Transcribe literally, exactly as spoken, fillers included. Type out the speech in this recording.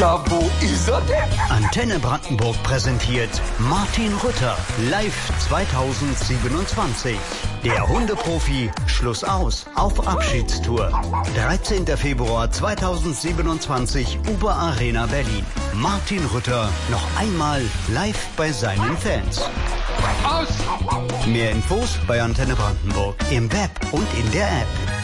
Ja, wo ist er denn? Antenne Brandenburg präsentiert Martin Rütter live zweitausendsiebenundzwanzig. Der Hundeprofi Schluss aus auf Abschiedstour. dreizehnter Februar zweitausendsiebenundzwanzig, Uber Arena Berlin. Martin Rütter noch einmal live bei seinen Fans. Aus! Mehr Infos bei Antenne Brandenburg im Web und in der App.